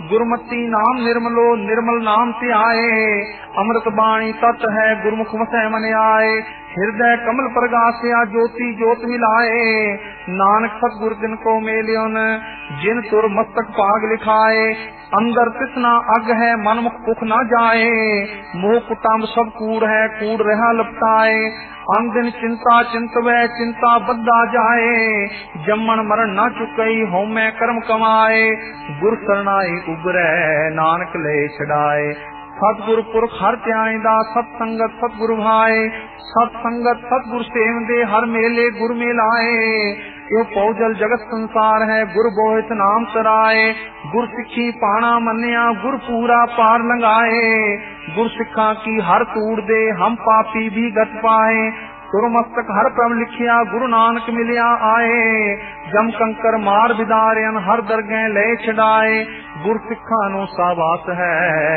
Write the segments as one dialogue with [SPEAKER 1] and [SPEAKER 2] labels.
[SPEAKER 1] गुरमति नाम निर्मलो निर्मल नाम ते आए, अमृत बाणी तत् है गुरमुख वसै मन आए। हृदय कमल प्रगासिया ज्योति ज्योत मिलाए, नानक सतगुर दिन को मेलियन जिन तुर मस्तक पाग लिखाए। अंदर तृष्णा अग है मन मुख भुख न जाए, मोह कुटुंब सब कूड़ है कूड़ रहा लपटाए। अन दिन चिंता चिंतवै चिंता बद्दा जाए, जम्मन मरण न चुकई होमै कर्म कमाए। गुर सरनाई उबरै नानक ले छड़ाए, सतगुर पुरख हर ध्याईदा सतसंगत सतगुरु भाए। सतसंगत सतगुर सेव दे हर मेले गुर मिलाए, यो पौजल जगत संसार है गुर बोहित नाम तराए। गुर सिक्खी पाना मन्या गुर पूरा पार लंगाए, गुर सिखा की हर तूड़ दे हम पापी भी गत पाए। गुरु मस्तक हर प्रभ लिखिया गुरु नानक मिलिया आए, जम कंकर मार बिदारियन हर दरगह ले छड़ाए। गुर सिखा नो सावास है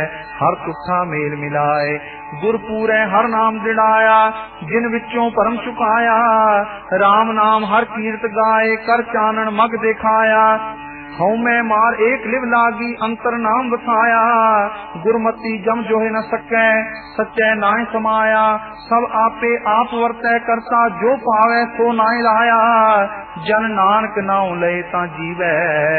[SPEAKER 1] हर तुठा मेल मिलाए, गुर पूरे हर नाम दिड़ाया जिन विचों परम चुकाया। राम नाम हर कीर्त गाए कर चानन मग दिखाया, हौमै मार एक लिव लागी अंतर नाम बसाया। गुरमति जम जोहे न सकै सच्चै नाय समाया, सब आपे आप वर्तै करता जो पावै सो नाय लाया। जन नानक नाउ लय ता जीवै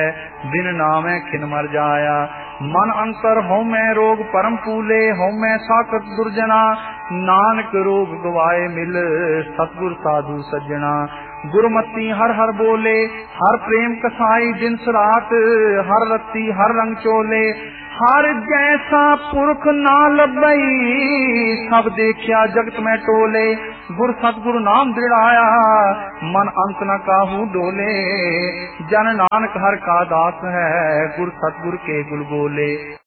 [SPEAKER 1] बिन नामै खिन मर जाया। मन अंतर हौमै रोग परम फूले, हौमै साकत दुर्जना नानक रोग गवाए मिल सतगुर साधु सज्जना। गुरमति हर हर बोले हर प्रेम कसाई, दिन सरात हर रत्ती हर रंग चोले। हर जैसा पुरख ना लबई सब देखिया जगत में टोले। गुर सतगुरु नाम दृढ़ाया मन अंत न काहू डोले। जन नानक हर का दास है गुर सतगुर के गुल बोले।